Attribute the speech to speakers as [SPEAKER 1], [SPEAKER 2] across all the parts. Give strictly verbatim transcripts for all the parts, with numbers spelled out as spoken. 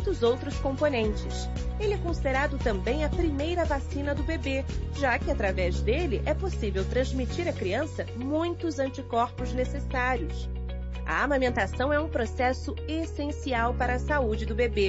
[SPEAKER 1] muitos outros componentes. Ele é considerado também a primeira vacina do bebê, já que através dele é possível transmitir à criança muitos anticorpos necessários. A amamentação é um processo essencial para a saúde do bebê.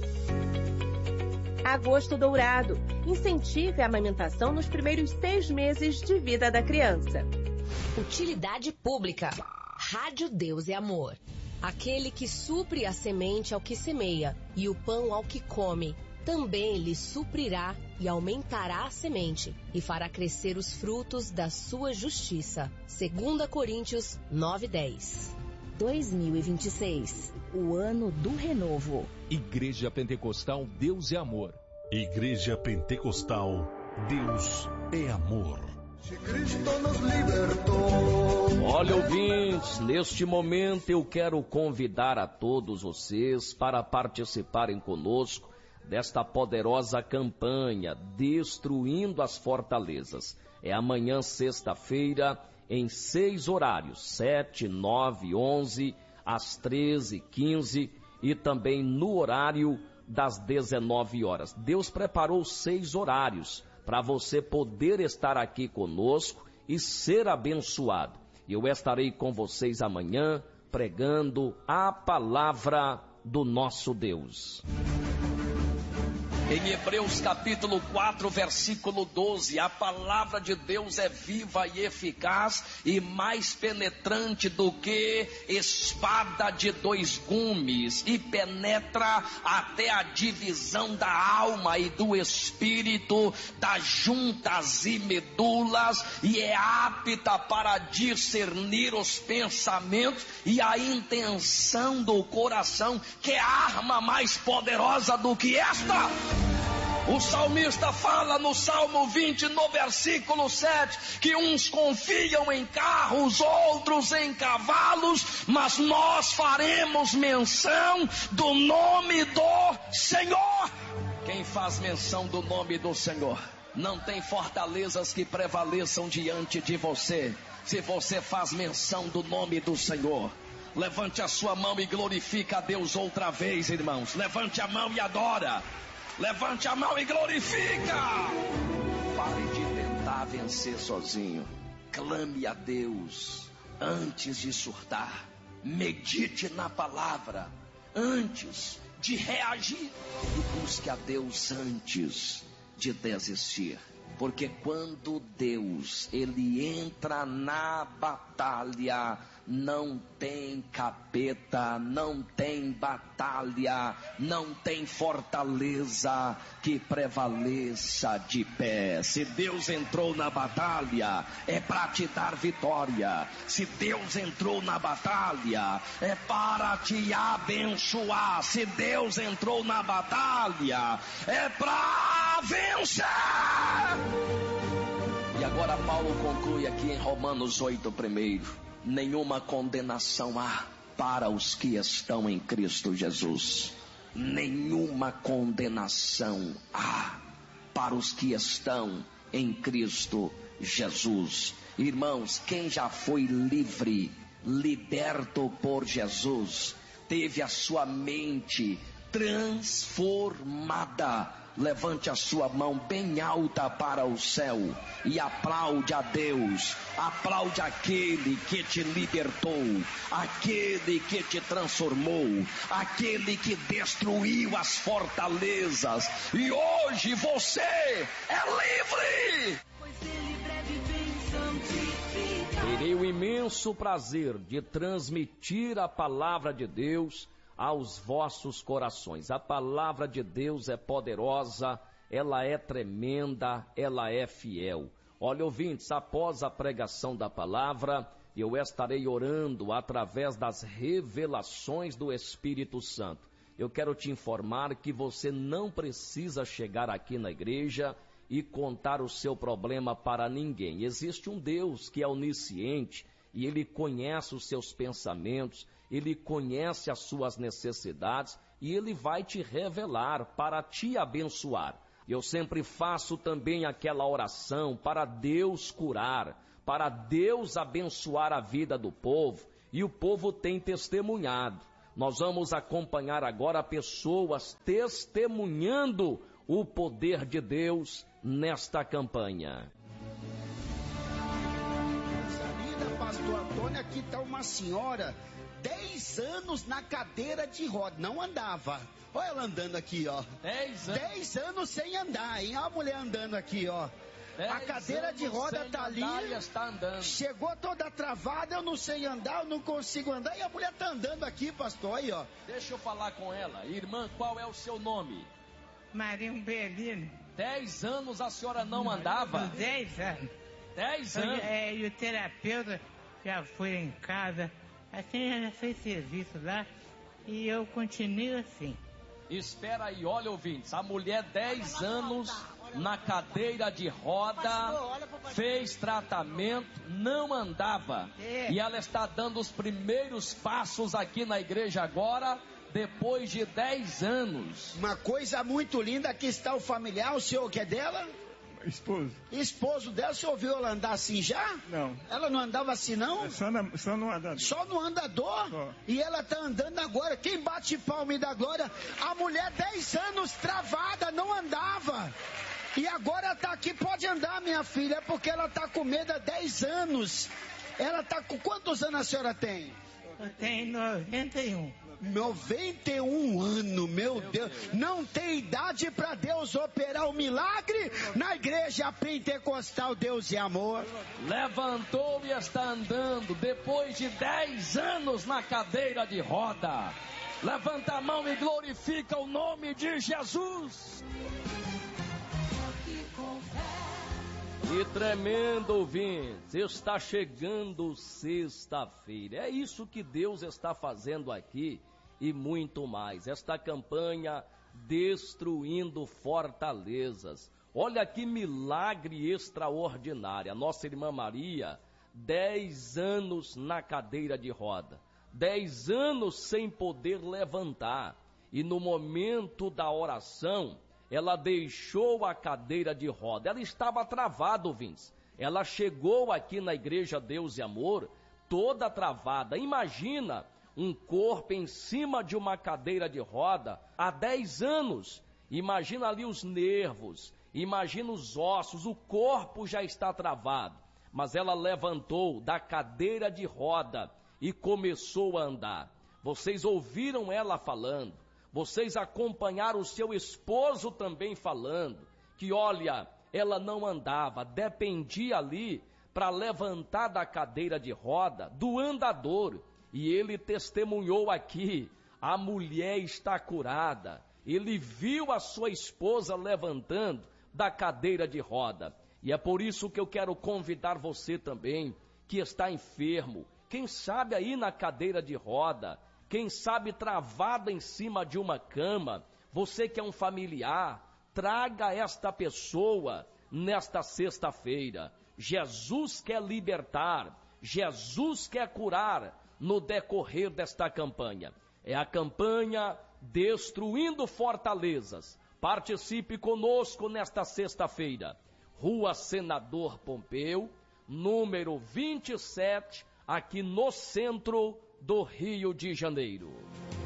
[SPEAKER 1] Agosto Dourado. Incentive a amamentação nos primeiros seis meses de vida da criança.
[SPEAKER 2] Utilidade pública. Rádio Deus é Amor. Aquele que supre a semente ao que semeia e o pão ao que come, também lhe suprirá e aumentará a semente e fará crescer os frutos da sua justiça. Segunda Coríntios nove, dez. dois mil e vinte e seis, o ano do renovo.
[SPEAKER 3] Igreja Pentecostal Deus é Amor.
[SPEAKER 4] Igreja Pentecostal Deus é Amor.
[SPEAKER 5] Se Cristo nos libertou.
[SPEAKER 6] Olha, ouvintes, neste momento eu quero convidar a todos vocês para participarem conosco desta poderosa campanha Destruindo as Fortalezas. É amanhã, sexta-feira, em seis horários, sete, nove, onze, às treze, quinze e também no horário das dezenove horas. Deus preparou seis horários para você poder estar aqui conosco e ser abençoado. Eu estarei com vocês amanhã pregando a palavra do nosso Deus.
[SPEAKER 7] Em Hebreus capítulo quatro, versículo doze, a palavra de Deus é viva e eficaz e mais penetrante do que espada de dois gumes e penetra até a divisão da alma e do espírito, das juntas e medulas, e é apta para discernir os pensamentos e a intenção do coração, que é a arma mais poderosa do que esta. O salmista fala no Salmo vinte, no versículo sete, que uns confiam em carros, outros em cavalos, mas nós faremos menção do nome do Senhor. Quem faz menção do nome do Senhor não tem fortalezas que prevaleçam diante de você, se você faz menção do nome do Senhor. Levante a sua mão e glorifica a Deus outra vez, irmãos. Levante a mão e adora. Levante a mão e glorifica. Pare de tentar vencer sozinho. Clame a Deus antes de surtar. Medite na palavra antes de reagir. E busque a Deus antes de desistir. Porque quando Deus, ele entra na batalha, não tem capeta, não tem batalha, não tem fortaleza que prevaleça de pé. Se Deus entrou na batalha, é para te dar vitória. Se Deus entrou na batalha, é para te abençoar. Se Deus entrou na batalha, é para vencer. E agora Paulo conclui aqui em Romanos oito, primeiro. Nenhuma condenação há para os que estão em Cristo Jesus. Nenhuma condenação há para os que estão em Cristo Jesus. Irmãos, quem já foi livre, liberto por Jesus, teve a sua mente transformada. Levante a sua mão bem alta para o céu e aplaude a Deus. Aplaude aquele que te libertou, aquele que te transformou, aquele que destruiu as fortalezas. E hoje você é livre.
[SPEAKER 6] Terei o imenso prazer de transmitir a palavra de Deus aos vossos corações. A palavra de Deus é poderosa, ela é tremenda, ela é fiel. Olha, ouvintes, após a pregação da palavra, eu estarei orando através das revelações do Espírito Santo. Eu quero te informar que você não precisa chegar aqui na igreja e contar o seu problema para ninguém. Existe um Deus que é onisciente e Ele conhece os seus pensamentos, Ele conhece as suas necessidades e Ele vai te revelar para te abençoar. Eu sempre faço também aquela oração para Deus curar, para Deus abençoar a vida do povo, e o povo tem testemunhado. Nós vamos acompanhar agora pessoas testemunhando o poder de Deus nesta campanha.
[SPEAKER 8] Vida, pastor Antônio, aqui está uma senhora, dez anos na cadeira de roda, não andava. Olha ela andando aqui, ó. dez anos. dez anos sem andar, hein? Olha a mulher andando aqui, ó. A cadeira de roda tá ali,
[SPEAKER 6] está andando.
[SPEAKER 8] Chegou toda travada, eu não sei andar, eu não consigo andar, e a mulher tá andando aqui, pastor, aí, ó.
[SPEAKER 6] Deixa eu falar com ela. Irmã, qual é o seu nome?
[SPEAKER 9] Maria Umbelino.
[SPEAKER 6] Dez anos a senhora não andava?
[SPEAKER 9] Dez anos.
[SPEAKER 6] Dez anos?
[SPEAKER 9] É, e o terapeuta já foi em casa, assim, já fez serviço lá, e eu continuo assim.
[SPEAKER 6] Espera aí, olha, ouvintes, a mulher dez anos na cadeira de roda, fez tratamento, não andava. E ela está dando os primeiros passos aqui na igreja agora, depois de dez anos.
[SPEAKER 8] Uma coisa muito linda, aqui está o familiar, o senhor que é dela?
[SPEAKER 10] Esposo.
[SPEAKER 8] Esposo dela, você ouviu ela andar assim já?
[SPEAKER 10] Não.
[SPEAKER 8] Ela não andava assim, não?
[SPEAKER 10] É só, na, só no andador.
[SPEAKER 8] Só no andador? Só. E ela tá andando agora. Quem bate palma e dá glória? A mulher, dez anos travada, não andava. E agora tá aqui, pode andar, minha filha, porque ela tá com medo há dez anos. Ela tá com quantos anos a senhora tem?
[SPEAKER 9] Eu tenho noventa e um.
[SPEAKER 8] noventa e um anos, meu Deus. Não tem idade para Deus operar o milagre na igreja pentecostal Deus e Amor.
[SPEAKER 6] Levantou e está andando depois de dez anos na cadeira de roda. Levanta a mão e glorifica o nome de Jesus. E tremendo, ouvintes, está chegando sexta-feira. É isso que Deus está fazendo aqui e muito mais. Esta campanha destruindo fortalezas. Olha que milagre extraordinário. A nossa irmã Maria, dez anos na cadeira de roda. Dez anos sem poder levantar. E no momento da oração, ela deixou a cadeira de roda. Ela estava travada, ouvintes. Ela chegou aqui na igreja Deus e Amor, toda travada. Imagina um corpo em cima de uma cadeira de roda há dez anos. Imagina ali os nervos, imagina os ossos, o corpo já está travado. Mas ela levantou da cadeira de roda e começou a andar. Vocês ouviram ela falando. Vocês acompanharam o seu esposo também falando que, olha, ela não andava, dependia ali para levantar da cadeira de roda do andador. E ele testemunhou aqui, a mulher está curada. Ele viu a sua esposa levantando da cadeira de roda. E é por isso que eu quero convidar você também, que está enfermo, quem sabe aí na cadeira de roda, quem sabe travado em cima de uma cama, você que é um familiar, traga esta pessoa nesta sexta-feira. Jesus quer libertar, Jesus quer curar no decorrer desta campanha. É a campanha Destruindo Fortalezas. Participe conosco nesta sexta-feira. Rua Senador Pompeu, número vinte e sete, aqui no centro do Rio de Janeiro.